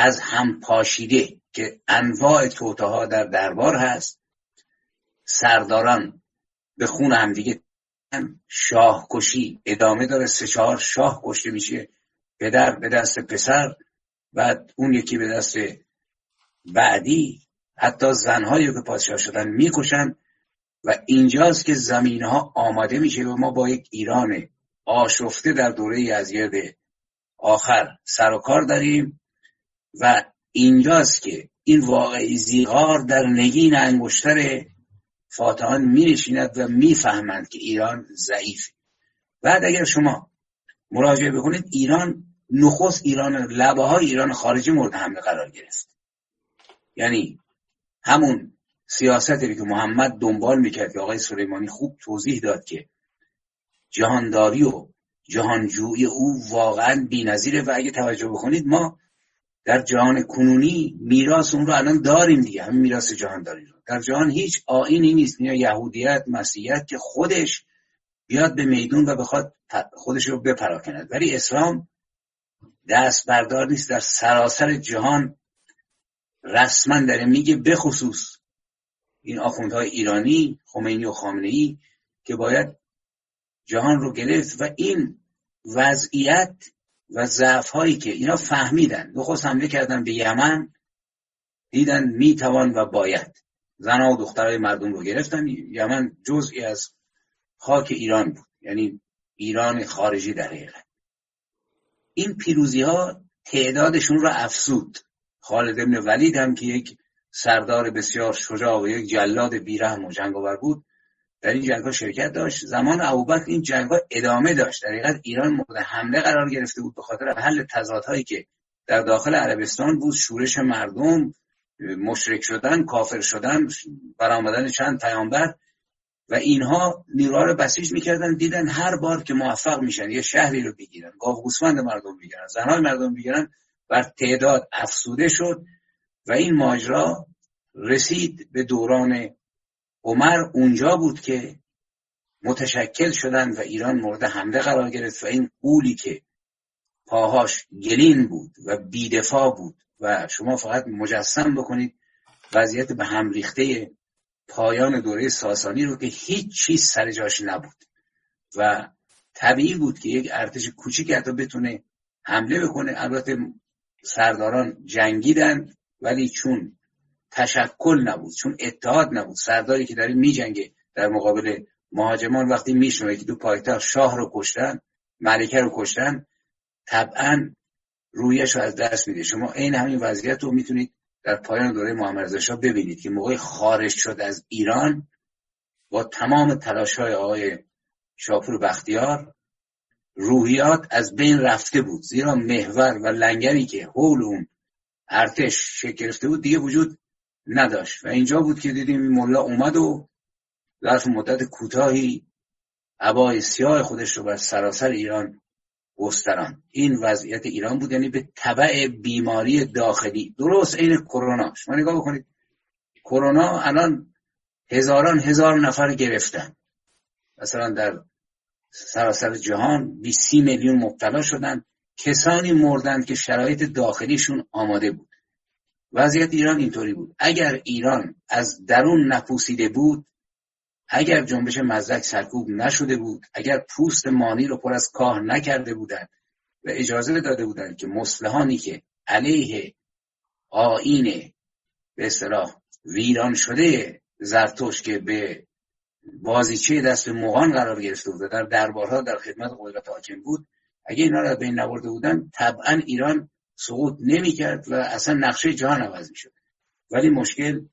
از هم پاشیده که انواع توطئه‌ها در دربار هست، سرداران به خون همدیگه، شاه کشی ادامه داره، 3-4 شاه کشته میشه، پدر به دست پسر، بعد اون یکی به دست بعدی، حتی زنهایی که پادشاه شدن میکشن. و اینجاست که زمینها آماده میشه و ما با یک ایران آشفته در دوره یزدگرد آخر سر و کار داریم. و اینجاست که این واقعی زیغار در نگین انگشتر فاتحان می‌نشیند و میفهمند که ایران ضعیفه. بعد اگر شما مراجعه بکنید، ایران نخست لبه های ایران خارجی مورد حمله قرار گرفت. یعنی همون سیاستی که محمد دنبال میکرد که آقای سلیمانی خوب توضیح داد که جهانداری و جهانجویی او واقعا بی‌نظیره. و اگه توجه بکنید ما در جهان کنونی میراث اون رو الان داریم دیگه، همین میراث جهانداری رو. در جهان هیچ آیینی نیست، نه یهودیت، مسیحیت، که خودش بیاد به میدون و بخواد خودش رو بپراکند. ولی اسلام دست بردار نیست، در سراسر جهان رسما داره میگه، به خصوص این آخوندهای ایرانی، خمینی و خامنه‌ای، که باید جهان رو گرفت. و این وضعیت و ضعف‌هایی که اینا فهمیدن، نخست حمله کردن به یمن، دیدن میتوان و باید، زنها و دخترای مردم رو گرفتن. یمن جزئی از خاک ایران بود، یعنی ایران خارجی در حقیقت. این پیروزی‌ها تعدادشون رو افزود. خالد بن ولید هم که یک سردار بسیار شجاع و یک جلاد بیرحم و جنگاور بود، در این جنگ‌ها شرکت داشت. زمان ابوبکر این جنگ‌ها ادامه داشت. در حقیقت ایران مورد حمله قرار گرفته بود به خاطر حل تضادهایی که در داخل عربستان بود، شورش مردم، مشرک شدن، کافر شدن، برآمدن چند پیامبر، و اینها نیروها رو بسیج می‌کردن. دیدن هر بار که موفق میشن یه شهری رو بگیرن، گاو گوسفند مردم بگیرن، زنهای مردم بگیرن، بر تعداد افزوده شد. و این ماجرا رسید به دوران عمر. اونجا بود که متشکل شدن و ایران مورد حمله قرار گرفت. و این غولی که پاهاش گلین بود و بیدفاع بود، و شما فقط مجسم بکنید وضعیت به هم ریخته پایان دوره ساسانی رو که هیچ چیز سر جاش نبود. و طبیعی بود که یک ارتش کوچیک حتی بتونه حمله بکنه. البته سرداران جنگیدن، ولی چون تشکل نبود، چون اتحاد نبود، سرداری که داره میجنگه در مقابل مهاجمان، وقتی میشنوه که تو پایتخت شاه رو کشتن، ملکه رو کشتن، طبعا رویش رو از دست میده. شما این همین وضعیت رو میتونید در پایان دوره محمد رضا شاه ببینید که موقع خارج شد از ایران با تمام تلاش‌های آقای شاپور بختیار، روحیات از بین رفته بود، زیرا محور و لنگری که حول اون ارتش شکل گرفته بود دیگه وجود نداشت. و اینجا بود که دیدیم ملا اومد و ظرف مدت کوتاهی عبای سیاه خودش رو بر سراسر ایران گستراند. این وضعیت ایران بود، یعنی به تبع بیماری داخلی، درست عین کرونا. شما نگاه بکنید، کرونا الان هزار نفر گرفتن، مثلا در سراسر جهان 20 میلیون مبتلا شدن، کسانی مردند که شرایط داخلیشون آماده بود. وضعیت ایران اینطوری بود. اگر ایران از درون نپوسیده بود، اگر جنبش مزدک سرکوب نشده بود، اگر پوست مانی رو پر از کاه نکرده بودند و اجازه داده بودند که مصلحانی که علیه آیین به اصطلاح ویران شده زرتشت که به بازیچه دست مغان قرار گرفته بود و در دربارها در خدمت قدرت حاکم بود، اگه اینا رو بین نبرده بودن، طبعا ایران سقوط نمی‌کرد و اصلا نقشه جهان عوض می‌شد. ولی مشکل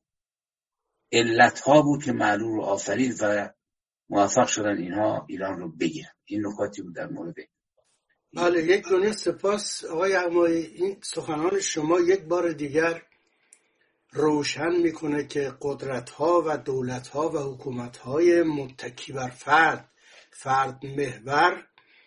علت‌ها بود که معلول رو آفرید و موفق شدن اینها ایران رو بگیرن. این نکاتی بود در مورد. بله، یک دنیا سپاس آقای عمایی. این سخنان شما یک بار دیگر روشن میکنه که قدرت‌ها و دولت‌ها و حکومت‌های متکی بر فرد محور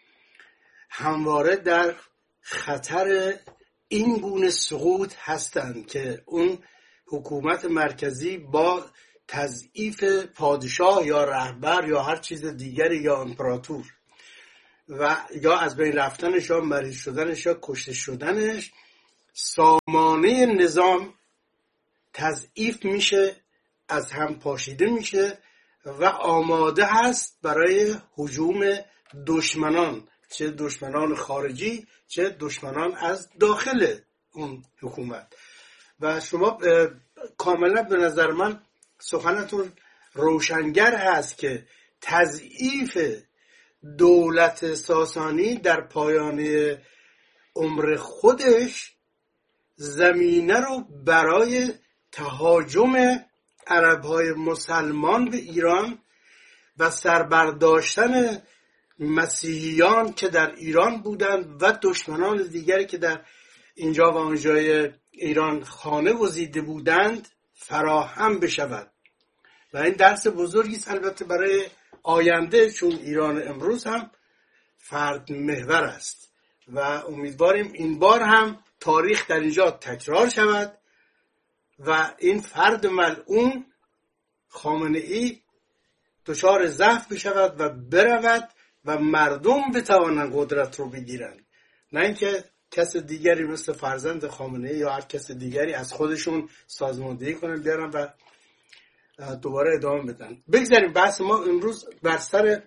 همواره در خطر این گونه سقوط هستند که اون حکومت مرکزی با تضعیف پادشاه یا رهبر یا هر چیز دیگری یا امپراتور و یا از بین رفتنش یا مریض شدنش یا کشته شدنش سامانه نظام تضعیف میشه، از هم پاشیده میشه و آماده هست برای هجوم دشمنان، چه دشمنان خارجی چه دشمنان از داخل اون حکومت. و شما کاملا به نظر من سخنتون روشنگر هست که تضعیف دولت ساسانی در پایان عمر خودش زمینه رو برای تهاجم عربهای مسلمان به ایران و سربرداشتن مسیحیان که در ایران بودند و دشمنان دیگری که در اینجا و آنجای ایران خانه گزیده بودند فراهم بشود. و این درس بزرگی است البته برای آینده، چون ایران امروز هم فرد محور است و امیدواریم این بار هم تاریخ در اینجا تکرار شود و این فرد ملعون خامنه ای دچار ضعف بشود و برود و مردم بتوانند قدرت رو بگیرند، نه اینکه کس دیگری مثل فرزند خامنه ای یا هر کس دیگری از خودشون سازماندهی کنن بیارن و دوباره ادامه بدن. بگذاریم بحث ما امروز بر سر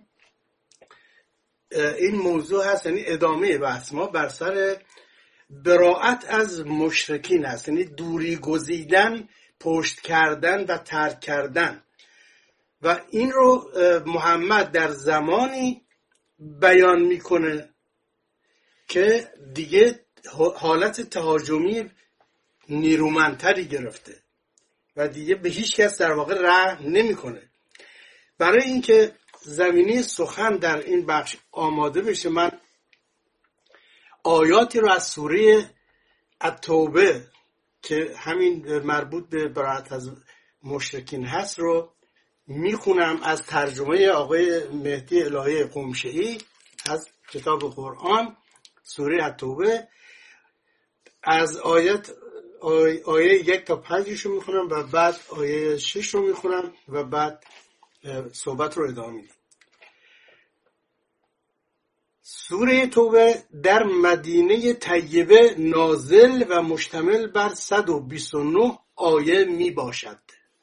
این موضوع هست، یعنی ادامه بحث ما بر سر براءت از مشرکین هست، یعنی دوری گزیدن، پشت کردن و ترک کردن. و این رو محمد در زمانی بیان میکنه که دیگه حالت تهاجمی نیرومندتری گرفته و دیگه به هیچ کس در واقع رحم نمیکنه. برای اینکه زمینه سخن در این بخش آماده بشه، من آیاتی رو از سوره التوبه که همین مربوط به براءت از مشرکین هست رو میخونم از ترجمه آقای مهدی الهی قمشه‌ای از کتاب قرآن، سوره التوبه، از آیه 1 تا 5 رو میخونم و بعد آیه 6 رو میخونم و بعد صحبت رو ادامه میدم. سوره توبه در مدینه طیبه نازل و مشتمل بر 129 آیه می باشد.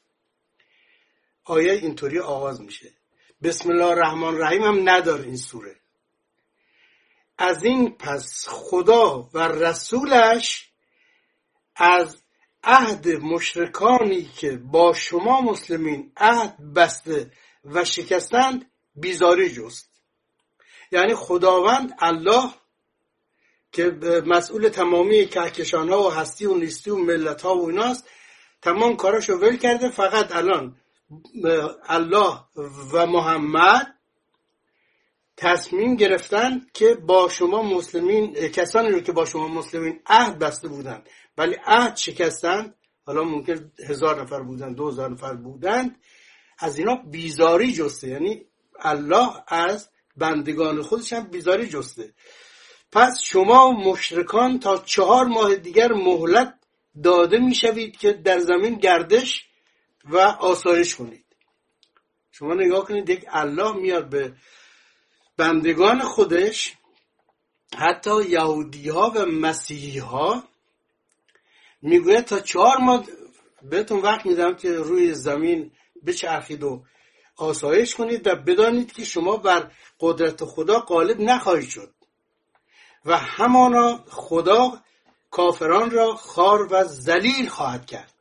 آیه اینطوری آغاز میشه: بسم الله الرحمن الرحیم هم نداره این سوره. از این پس خدا و رسولش از عهد مشرکانی که با شما مسلمین عهد بسته و شکستند بیزاری جست. یعنی خداوند الله که مسئول تمامی کهکشان ها و هستی و نیستی و ملت ها و ایناست، تمام کاراشو ول کرده. فقط الان الله و محمد تصمیم گرفتن که با شما مسلمین، کسانی رو که با شما مسلمین عهد بسته بودن ولی عهد شکستن، حالا ممکن 1000 نفر بودن 2000 نفر بودن، از اینا بیزاری جسته. یعنی الله از بندگان خودش هم بیزاری جسته. پس شما مشرکان تا 4 ماه دیگر مهلت داده میشوید که در زمین گردش و آسایش کنید. شما نگاه کنید، یک الله میاد به بندگان خودش، حتی یهودی ها و مسیحی ها، میگوید تا 4 ماه بهتون وقت میدم که روی زمین بچرخید و آسایش کنید و بدانید که شما بر قدرت خدا غالب نخواهید شد و همانا خدا کافران را خوار و ذلیل خواهد کرد.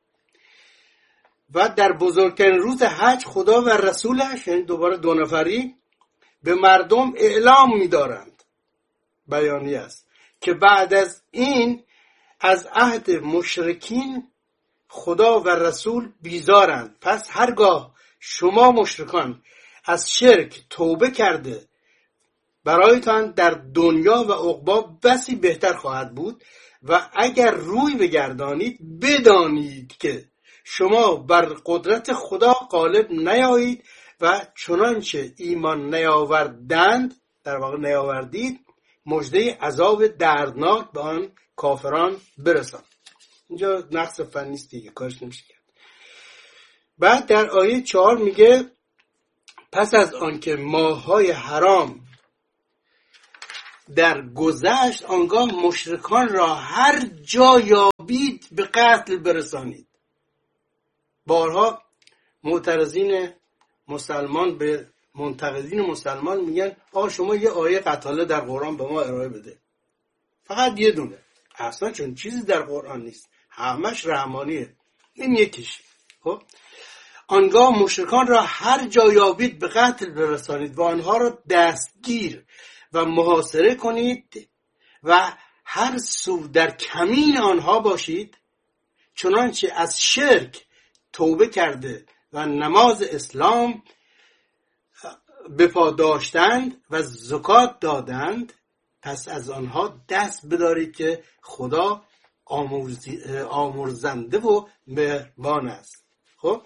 و در بزرگترین روز حج خدا و رسولش، یعنی دوباره 2 نفری، به مردم اعلام می‌دارند، بیانیه است، که بعد از این از عهد مشرکین خدا و رسول بیزارند. پس هرگاه شما مشرکان از شرک توبه کرده، برایتان در دنیا و عقبی بسی بهتر خواهد بود. و اگر روی بگردانید بدانید که شما بر قدرت خدا غالب نیایید و چنانچه ایمان نیاوردند، در واقع نیاوردید، مژده عذاب دردناک به آن کافران برسان. اینجا نقص فنی است دیگه، کارش نمیشه کرد. بعد در آیه 4 میگه پس از آن که ماه‌های حرام در گذشت آنگاه مشرکان را هر جا یابید به قتل برسانید. بارها معترضین مسلمان به منتقدین مسلمان میگن آقا شما یه آیه قتاله در قرآن به ما ارائه بده، فقط یه دونه، اصلا چون چیزی در قرآن نیست، همش رحمانیه. این یکیش. خب آنگاه مشرکان را هر جا یابید به قتل برسانید و آنها را دستگیر و محاصره کنید و هر سو در کمین آنها باشید، چنانچه از شرک توبه کرده و نماز اسلام به پا داشتند و زکات دادند، پس از آنها دست بدارید که خدا آمرزنده و مهربان است. خب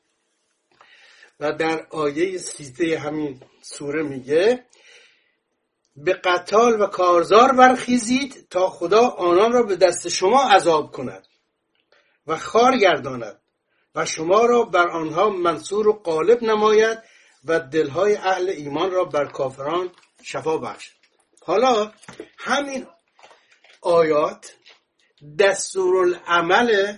و در آیه 13 همین سوره میگه به قتال و کارزار برخیزید تا خدا آنان را به دست شما عذاب کند و خوار گرداند و شما را بر آنها منصور و غالب نماید و دلهای اهل ایمان را بر کافران شفا بخشد. حالا همین آیات دستورالعمل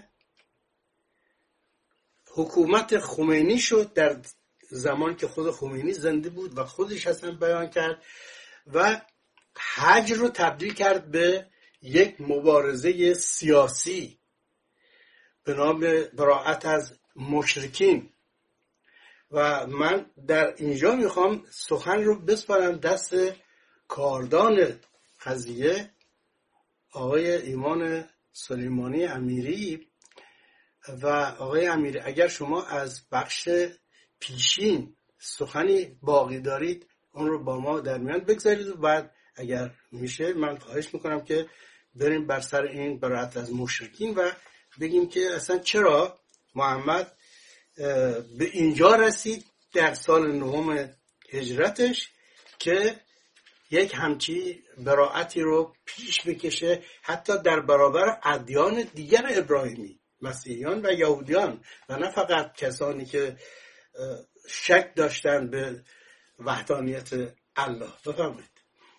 حکومت خمینی شد در زمان که خود خمینی زنده بود و خودش اصلا بیان کرد و حج رو تبدیل کرد به یک مبارزه سیاسی به نام براءت از مشرکین. و من در اینجا میخوام سخن رو بسپارم دست کاردان قضیه آقای ایمان سلیمانی امیری. و آقای امیری اگر شما از بخش پیشین سخنی باقی دارید اون رو با ما در میان بگذارید و بعد اگر میشه من خواهش میکنم که بریم بر سر این براءت از مشرکین و بگیم که اصلا چرا محمد به اینجا رسید در سال 9 هجرتش که یک همچی براءتی رو پیش بکشه، حتی در برابر ادیان دیگر ابراهیمی، مسیحیان و یهودیان، و نه فقط کسانی که شک داشتن به وحدانیت الله. بفرمایید.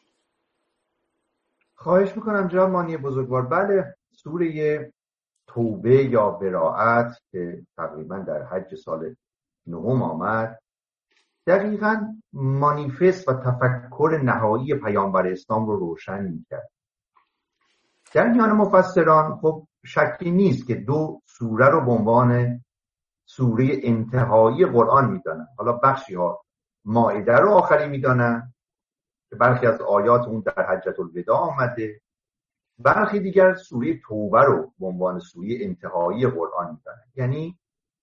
خواهش میکنم جناب مانی بزرگوار. بله، سوره توبه یا براءت که تقریبا در حج سال 9 آمد دقیقاً مانیفست و تفکر نهایی پیامبر اسلام رو روشن میکرد. در میان مفسران خب شکی نیست که دو سوره رو به عنوان سوره انتهایی قرآن میدانن. حالا بخشی ها مائده رو آخری میدانن که برخی از آیات اون در حجة الوداع آمده، برخی دیگر سوره توبه رو به عنوان سوره انتهایی قرآن میدانن، یعنی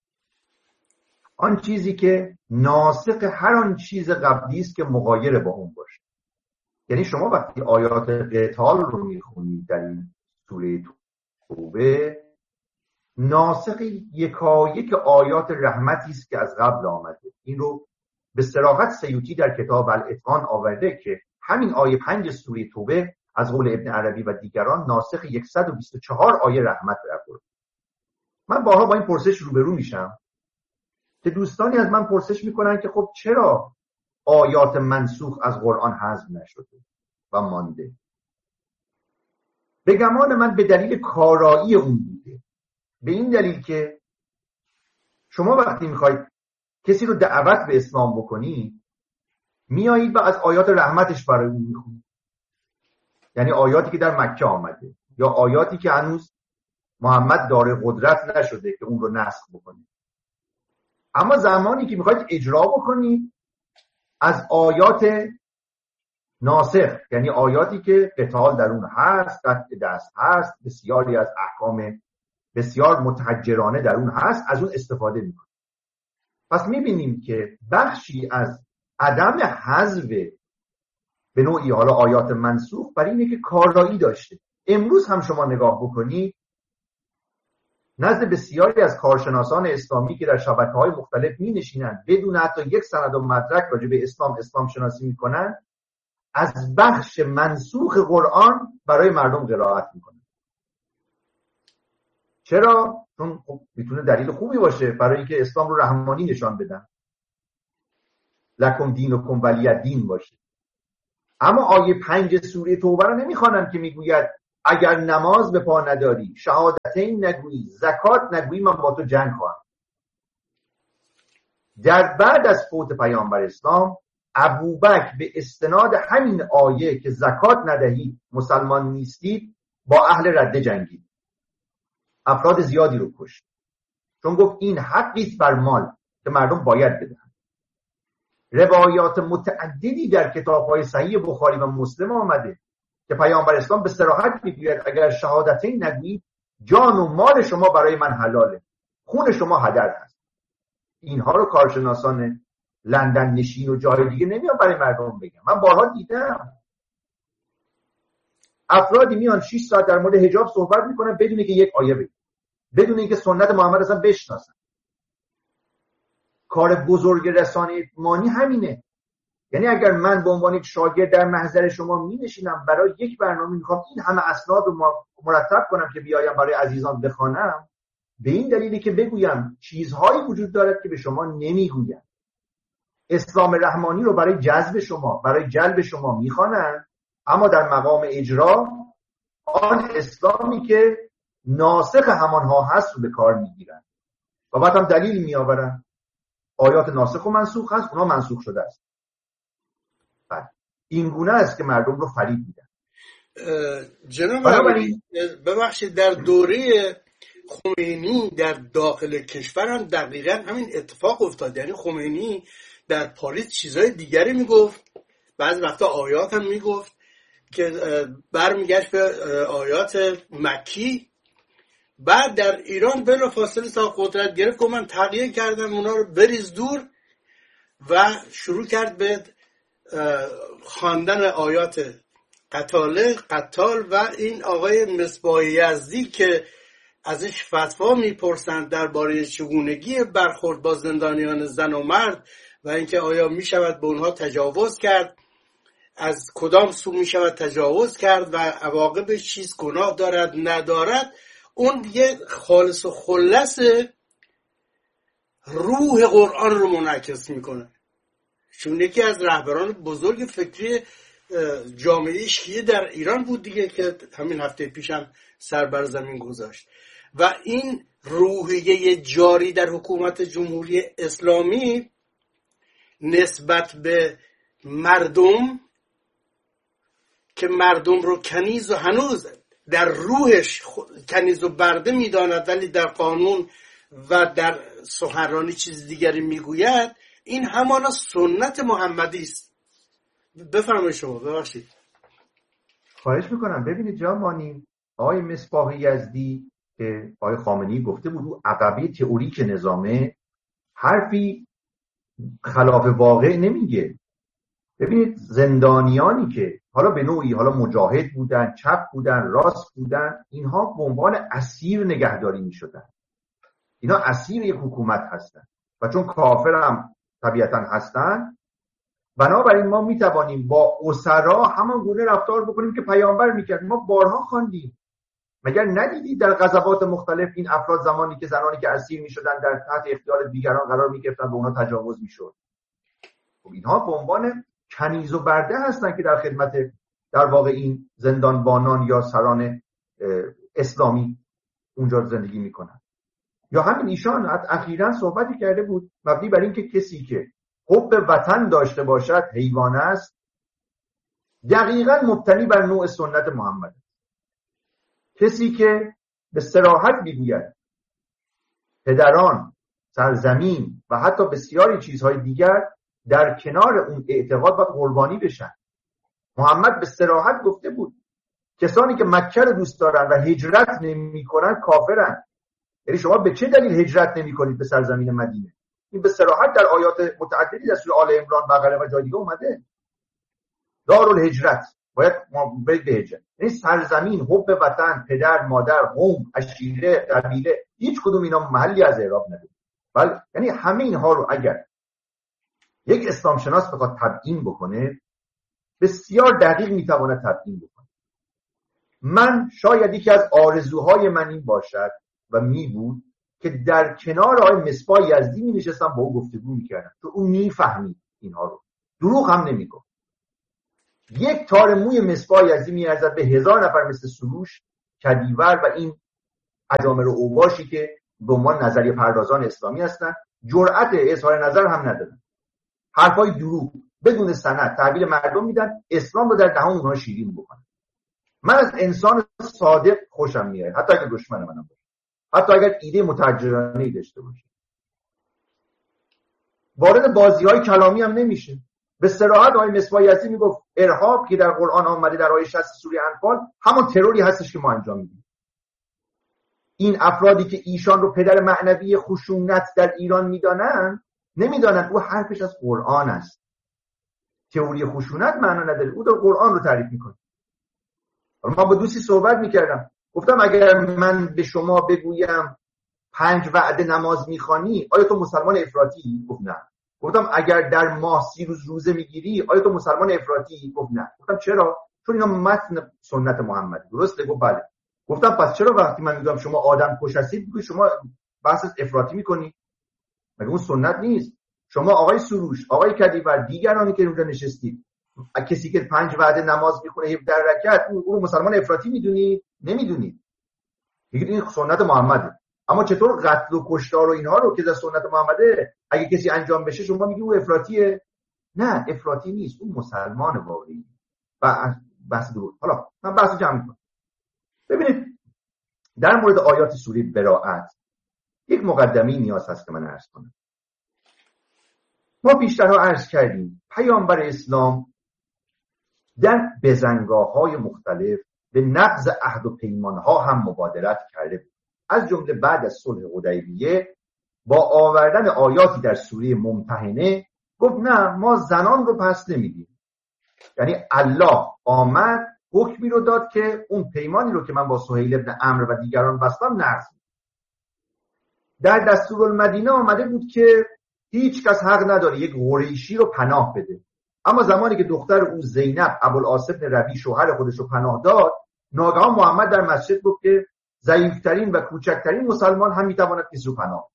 آن چیزی که ناسخ هر آن چیز قبلی است که مغایر با اون باشه. یعنی شما وقتی آیات قتال رو میخونید در این سوره توبه، ناسخ یکایک آیات رحمتی است که از قبل آمده. این رو به صراحت سیوطی در کتاب الاتقان آورده که همین آیه 5 سوره توبه از قول ابن عربی و دیگران ناسخ 124 آیه رحمت در قرآن. من بارها با این پرسش روبرو میشم که دوستانی از من پرسش میکنن که خب چرا آیات منسوخ از قرآن حذف نشده و مانده؟ به گمان من به دلیل کارایی اون بوده. به این دلیل که شما وقتی میخواید کسی رو دعوت به اسلام بکنید میایید و از آیات رحمتش برای اون میخونید، یعنی آیاتی که در مکه آمده یا آیاتی که هنوز محمد داره قدرت نشده که اون رو نسخ بکنید. اما زمانی که میخواید اجرا بکنید از آیات ناسخ، یعنی آیاتی که قتال در اون هست، قطع دست هست، بسیاری از احکام بسیار متحجرانه در اون هست، از اون استفاده میکنید. پس میبینیم که بخشی از عدم حذف به نوعی حالا آیات منسوخ برای اینه که کارایی داشته. امروز هم شما نگاه بکنید نزد بسیاری از کارشناسان اسلامی که در شبکه‌های مختلف می‌نشینند بدون حتی یک سند و مدرک راجع به اسلام شناسی می‌کنن، از بخش منسوخ قرآن برای مردم قرائت می‌کنن. چرا؟ چون میتونه دلیل خوبی باشه برای اینکه اسلام رو رحمانی نشان بدن، لکم دینکم ولی دین باشه. اما آیه 5 سوره توبه رو نمیخوانن که میگوید اگر نماز به پا نداری، شهادتین نگویی، زکات نگویی، من با تو جنگ خواهم. در بعد از فوت پیامبر اسلام، ابوبکر به استناد همین آیه که زکات ندهید مسلمان نیستید با اهل رده جنگید، افراد زیادی رو کشت، چون گفت این حقی است بر مال که مردم باید بدن. روایات متعددی در کتاب‌های صحیح بخاری و مسلم آمده که پیامبر اسلام به صراحت میگوید اگر شهادتین نگویید جان و مال شما برای من حلاله، خون شما هدر هست. اینها رو کارشناسان لندن نشین و جای دیگه نمیان برای مردم بگم. من بارها دیدم افرادی میان 6 ساعت در مورد حجاب صحبت میکنن بدون که یک آیه بگن، بدون اینکه سنت محمد اصلا بشناسن. کار بزرگ رسانه‌مانی همینه. یعنی اگر من به عنوان یک شاگرد در محضر شما می نشینم برای یک برنامه میخوام این همه اسناد رو مرتب کنم که بیایم برای عزیزان بخوانم، به این دلیلی که بگویم چیزهایی وجود دارد که به شما نمیگویم. اسلام رحمانی رو برای جذب شما، برای جلب شما میخوانن، اما در مقام اجرا آن اسلامی که ناسخ همانها هست رو به کار میگیرن و بعد هم دلیل میآورن آیات ناسخ و منسوخ هست، اونا منسوخ شده است. این گونه است که مردم رو فریب میدن. جناب ببخشید در دوره خمینی در داخل کشور هم دقیقا همین اتفاق افتاد. یعنی خمینی در پاریس چیزای دیگری میگفت، بعضی وقتا آیات هم میگفت که برمیگشت به آیات مکی. بعد در ایران بلافاصله تا قدرت گرفت که من تغییر کردم اونا رو بریز دور و شروع کرد به خواندن آیات قتال و این آقای مصباح یزدی که ازش فتوا میپرسند درباره چگونگی برخورد با زندانیان زن و مرد و اینکه آیا میشود به اونها تجاوز کرد، از کدام سو میشود تجاوز کرد و عواقبش چیز، گناه دارد ندارد. اون یه خالص و خلص روح قرآن رو منعکس میکنه، چون یکی از رهبران بزرگ فکری جامعه شیعه در ایران بود دیگه که همین هفته پیشم سر بر زمین گذاشت. و این روحیه جاری در حکومت جمهوری اسلامی نسبت به مردم که مردم رو کنیز و هنوز در روحش کنیز و برده میداند ولی در قانون و در سخنرانی چیز دیگری میگوید، این همانا سنت محمدی است. بفرمایید شما. ببخشید. خواهش میکنم. ببینید جامانی، آقای مصباح یزدی که آقای خامنه‌ای گفته بود رو عقبه تئوریک نظامه حرفی خلاف واقع نمیگه. ببینید زندانیانی که حالا به نوعی حالا مجاهد بودن، چپ بودن، راست بودن، اینها به عنوان اسیر نگهداری میشدن. اینا اسیر یک حکومت هستن و چون کافر هم طبیعتا هستن، بنابراین ما میتوانیم با اسرا همان گونه رفتار بکنیم که پیامبر میکرد. ما بارها خواندیم، مگر ندیدید در غزوات مختلف این افراد زمانی که زنانی که اسیر میشدن در تحت اختیار دیگران قرار میگرفتن به اونها تجاوز میشد. خب اینها به عنوان کنیز و برده هستن که در خدمت در واقع این زندانبانان یا سران اسلامی اونجا زندگی میکنن. یا همین ایشان اخیراً صحبتی کرده بود مبنی بر این که کسی که حب وطن داشته باشد حیوان است، دقیقاً مبتنی بر نوع سنت محمد. کسی که به صراحت میگوید پدران، سرزمین و حتی بسیاری چیزهای دیگر در کنار اون اعتقاد و قربانی بشن. محمد به صراحت گفته بود کسانی که مکه رو دوست دارن و هجرت نمی کنن کافرن. یعنی شما به چه دلیل هجرت نمی کنید به سرزمین مدینه؟ این به صراحت در آیات متعددی در سوره آل عمران بقره و جای دیگه اومده. دارالهجرت، باید ما برید به هجرت. یعنی سرزمین، حب وطن، پدر، مادر، قوم، عشیره، قبیله، هیچ کدوم اینا محلی از اعراب نداره. بله، یعنی همه اینها رو اگر یک اسلام شناس بخواد تبیین بکنه بسیار دقیق میتواند تبیین بکنه. من شاید یکی از آرزوهای من این باشد و می بود که در کنار آقای مصباح یزدی می نشستم با او گفتگو می کردم، چون اون می فهمید اینها رو، دروغ هم نمی گفت. یک تار موی مصباح یزدی میارزد به 1000 نفر مثل سروش، کدیور و این اجامر و اوباشی که به عنوان نظریه پردازان اسلامی هستن، جرأت اظهار نظر هم ندارن. حرفای دروغ بدون سند تحویل مردم میدن، اسلام رو در دهان اونها شیرین بکنن. من از انسان صادق خوشم میاد، حتی اگر دشمن منم باشه، حتی اگر ایده متحجرانه‌ای داشته باشه. وارد بازی‌های کلامی هم نمیشه. به صراحت آقای مصباح یزدی میگفت ارهاب که در قرآن آمده در آیه 60 سوره انفال همون تروری هستش که ما انجام میدیم. این افرادی که ایشان رو پدر معنوی خشونت در ایران میدانن، نمیدانن او حرفش از قرآن است. تئوری خشونت معنا نداره، او در قرآن رو تعریف میکنه. ما با دوستی صحبت میکردم، گفتم اگر من به شما بگویم 5 وعده نماز میخوانی، آیا تو مسلمان افراطی؟ گفت نه. گفتم اگر در ماه 30 روز روزه میگیری، آیا تو مسلمان افراطی؟ گفت نه. گفتم چرا؟ چون اینا متن سنت محمد. درسته؟ گفت بله. گفتم پس چرا وقتی من میگم شما آدم کش هستید، میگی شما بحث افراطی میکنی؟ مگه اون سنت نیست؟ شما آقای سروش، آقای کدیور، دیگرانی که اونجا نشستید، کسی که 5 وعده نماز میخونه 17 رکعت، اون رو مسلمان افراطی میدونید؟ نمیدونید. میگید این سنت محمده. اما چطور قتل و کشتار و اینها رو که در سنت محمده اگه کسی انجام بشه شما میگی او افراطیه؟ نه، افراطی نیست، اون مسلمان واقعی. و بحث درود. حالا من بحث جمع میکنم. ببینید در مورد آیات سوره براءت یک مقدمه‌ای نیاز هست که من عرض کنم. ما بیشترها عرض کردیم پیامبر اسلام در بزنگاه‌های مختلف به نقض عهد و پیمان‌ها هم مبادرت کرده بود. از جمله بعد از صلح حدیبیه با آوردن آیاتی در سوره ممتحنه گفت نه، ما زنان رو پس نمیدیم. یعنی الله آمد حکمی رو داد که اون پیمانی رو که من با سهیل ابن عمرو و دیگران بستم نقض. در دستورالمدینه آمده بود که هیچ کس حق نداره یک قریشی رو پناه بده. اما زمانی که دختر او زینب ابوالعاص بن ربیع شوهر خودش رو پناه داد، ناگهان محمد در مسجد گفت که ضعیفترین و کوچکترین مسلمان هم میتواند کسی رو پناه.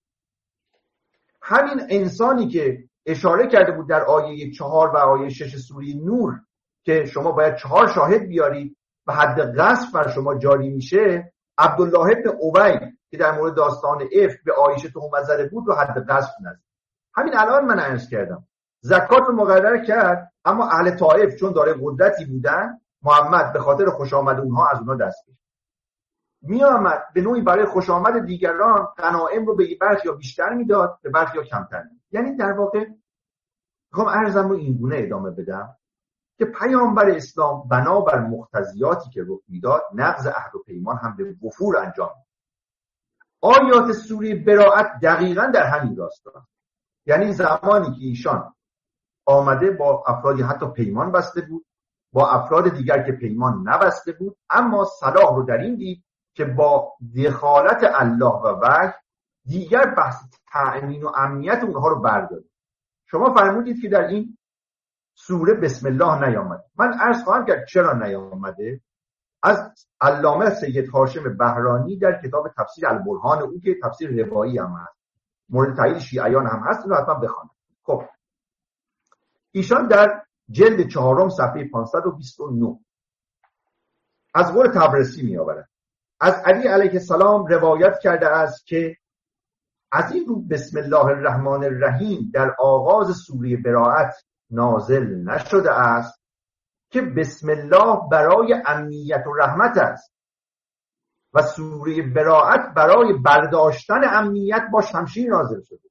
همین انسانی که اشاره کرده بود در آیه 4 و آیه 6 سوره نور که شما باید 4 شاهد بیارید و حد قذف بر شما جاری میشه، عبدالله بن ابی که در مورد داستان افک به عایشه تهمت زده بود و حد قذف نزد. همین الان من عرض کردم زکات رو مقرر کرد، اما اهل طائف چون داره قدرتی بودن، محمد به خاطر خوش آمد اونها از اونها دست کشید. می آمد به نوعی برای خوش آمد دیگران غنایم رو به برخی یا بیشتر میداد، به برخی یا کمتر میداد. یعنی در واقع میخوام عرضم رو این گونه ادامه بدم که پیامبر اسلام بنابر مقتضیاتی که رخ میداد نقض عهد و پیمان هم به وفور انجام داد. آیات سوره براءت دقیقاً در همین راستا، یعنی زمانی که ایشان آمده با افرادی حتی پیمان بسته بود، با افراد دیگر که پیمان نبسته بود، اما صلاح رو در این دید که با دخالت الله و وحی دیگر بحث تأمین و امنیت اونها رو برداره. شما فرمودید که در این سوره بسم الله نیامده. من عرض خواهم کرد چرا نیامده. از علامه سید هاشم بهرانی در کتاب تفسیر البرهان، او که تفسیر روایی هم هست، مورد تایید شیعیان هم هست، اینو حتما بخوانید. خب ایشان در جلد 4 صفحه 529 از قول طبرسی می آورد. از علی علیه السلام روایت کرده است که از این رو بسم الله الرحمن الرحیم در آغاز سوره براءت نازل نشده است که بسم الله برای امنیت و رحمت است و سوره براءت برای برداشتن امنیت با شمشیر نازل شده.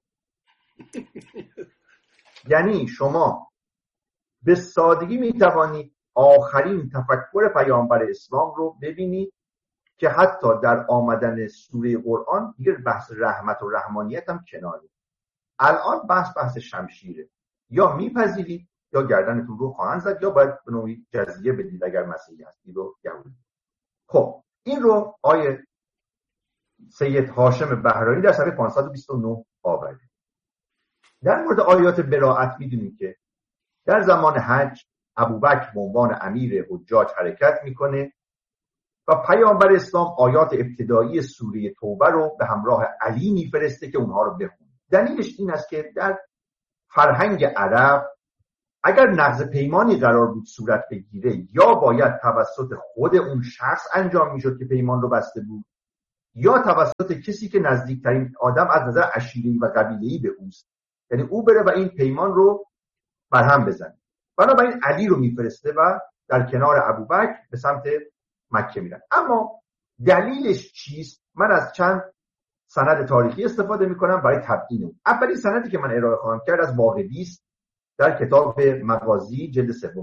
یعنی شما به سادگی می توانید آخرین تفکر پیامبر اسلام رو ببینید که حتی در آمدن سوره قرآن دیگر بحث رحمت و رحمانیت هم کناره. الان بحث شمشیره، یا میپذیرید یا گردنتون رو خواهند زد، یا باید به نوعی جزیه بدید اگر مسیحی هستید و یهودی. خب این رو آیه سید هاشم بهرانی در صفحه 529 آورده. در مورد آیات براءت میدونیم که در زمان حج ابوبکر به عنوان امیر حجاج حرکت میکنه و پیامبر اسلام آیات ابتدایی سوره توبه رو به همراه علی میفرسته که اونها رو بخونه. دلیلش این است که در فرهنگ عرب اگر نقض پیمانی قرار بود صورت بگیره یا باید توسط خود اون شخص انجام میشد که پیمان رو بسته بود یا توسط کسی که نزدیکترین آدم از نظر عشیره‌ای و قبیله‌ای به اوست، یعنی او بره و این پیمان رو برهم بزنه. بنابراین علی رو میفرسته و در کنار ابوبکر به سمت مکه میرن. اما دلیلش چیست؟ من از چند سند تاریخی استفاده میکنم برای تبیین اون. اولین سندی که من ارائه خواهم کرد از واقدی است در کتاب مغازی جلد 3.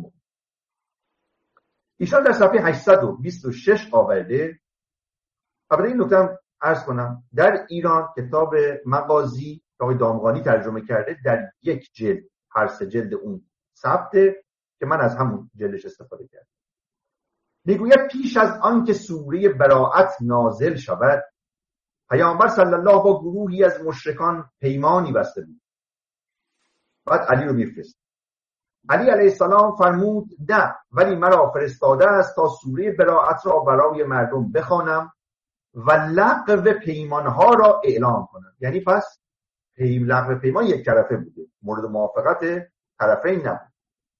ایشان در صفحه 826 آورده. البته این نکته عرض کنم در ایران کتاب مغازی که آقای دامغانی ترجمه کرده در یک جلد، هر 3 جلد اون ثبته که من از همون جلدش استفاده کردم. میگوید پیش از آن که سوره براءت نازل شود پیامبر صلی الله با گروهی از مشرکان پیمانی بسته بود. بعد علی رو میفرست. علی علیه السلام فرمود نه، ولی مرا فرستاده است تا سوره براءت را برای مردم بخوانم و لغو پیمانها را اعلام کنم. یعنی پس لغو پیمان یک طرفه بوده، مورد موافقت طرفین نبود.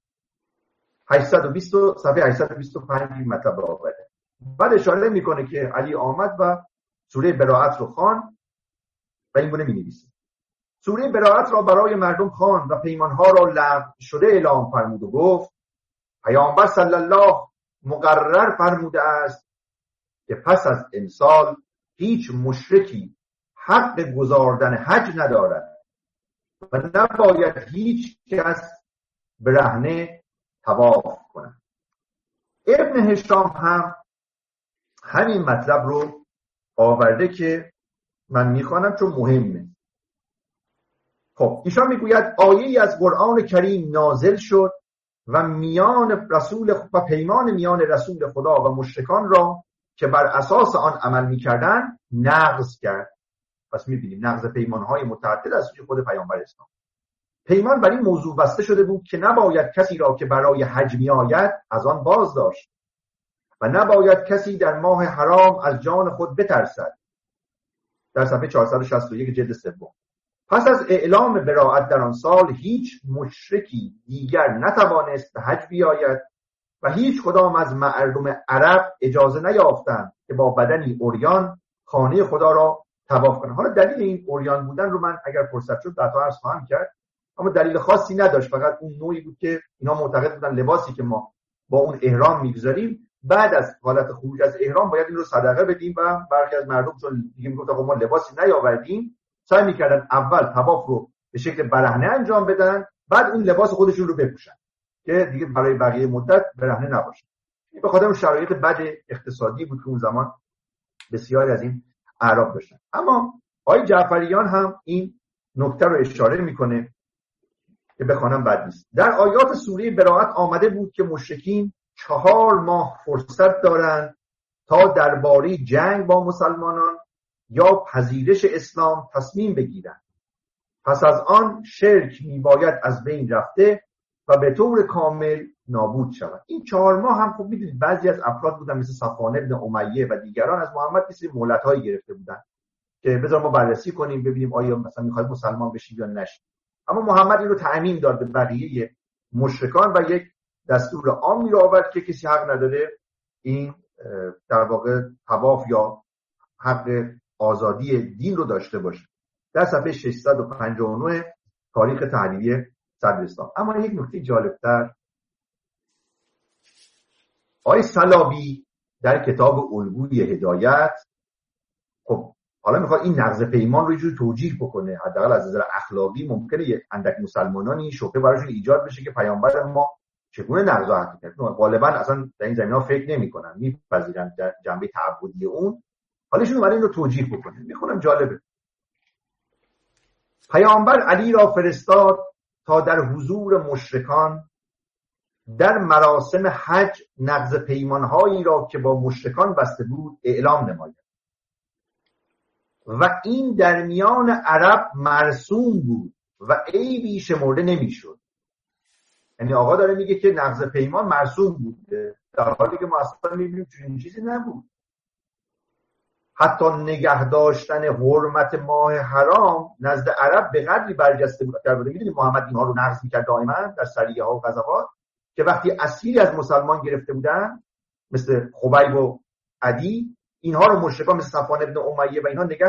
820 صفحه 825 این مطلب آورده. بعد اشاره میکنه که علی آمد و سوره براءت رو خواند و این گونه می‌نویسه: سوره براءت را برای مردم خواند و پیمانها را لغو شده اعلام فرمود و گفت پیامبر صلی الله مقرر فرموده است که پس از امسال هیچ مشرکی حق گزاردن حج ندارد و نباید هیچ کس برهنه طواف کند. ابن هشام هم همین مطلب رو آورده که من میخوانم چون مهمه. خب ایشان میگوید آیه‌ای از قرآن کریم نازل شد و میان رسول و پیمان میان رسول خدا و مشرکان را که بر اساس آن عمل میکردن نقض کرد. پس میبینیم نقض پیمانهای متعدد از سوی خود پیامبر اسلام. پیمان بر این موضوع بسته شده بود که نباید کسی را که برای حج میآید از آن باز داشت و نباید کسی در ماه حرام از جان خود بترسد. در صفحه 461 جلد 3. پس از اعلام براءت در آن سال هیچ مشرکی دیگر نتوانست به حج بیاید و هیچ کدام از مردم عرب اجازه نیافتند که با بدنی عریان خانه خدا را طواف کنند. حالا دلیل این عریان بودن رو من اگر فرصت شد بعدا عرض خواهم کرد، اما دلیل خاصی نداشت، فقط اون نوعی بود که اینا معتقد بودن لباسی که ما با اون احرام میگذاریم بعد از حالت خروج از احرام باید این رو صدقه بدیم و برخی از مردم چون دیگه میگفتن ما لباسی نیاوردیم سعی میکردن اول طواف رو به شکل برهنه انجام بدن بعد اون لباس خودشون رو بپوشن که دیگه برای بقیه مدت برهنه نباشه. این به خاطر اون شرایط بد اقتصادی بود که اون زمان بسیاری از این اعراب داشتن. اما آقای جعفریان هم این نکته رو اشاره میکنه که بخوانم بد نیست. در آیات سوره براءت آمده بود که مشرکین 4 ماه فرصت دارند تا درباره جنگ با مسلمانان یا پذیرش اسلام تصمیم بگیرند. پس از آن شرک میباید از بین رفته و به طور کامل نابود شود. این 4 ماه هم خب میدونید بعضی از افراد بودن مثل صفوان ابن امیه و دیگران از محمد کسی مهلت‌هایی گرفته بودن که بذار ما بررسی کنیم ببینیم آیا مثلا میخواید مسلمان بشید یا نشید. اما محمد این رو تعمیم داد به بقیه مشرکان و یک دستور عامی رو آورد که کسی حق نداره این در واقع طواف یا حق آزادی دین رو داشته باشه. در صفحه 659 تاریخ تحریریه صدر اسلام. اما یک نکته جالبتر آقای سلابی در کتاب الگوی هدایت خب حالا میخواد این نقض پیمان رو یه جور توجیه بکنه، حداقل از نظر اخلاقی ممکنه یک اندک مسلمانانی شبهه براشون ایجاد بشه که پیامبر ما چگونه نقض حق کرد. غالبا اصلا در این زمینه‌ها فکر نمی‌کنن، میپذیرن در جنبه تعبدی اون. حالشون اومده این رو توجیه بکنه. میخونم جالبه. پیامبر علی را فرستاد تا در حضور مشرکان در مراسم حج نقض پیمانهایی را که با مشرکان بسته بود اعلام نماید و این در میان عرب مرسوم بود و عیبی شمرده نمیشد. یعنی آقا داره میگه که نقض پیمان مرسوم بود در حالی که ما اصلا میبینیم چنین چیزی نبود. حتی نگه داشتن حرمت ماه حرام نزد عرب به قدری برجسته بود. میدونید محمد اینها رو نقض میکرد دائما در سریه ها و غزوات، که وقتی اسیری از مسلمان گرفته بودن مثل خبیب و عدی، اینها رو مشرکان مثل صفوان ابن امیه و اینها نگه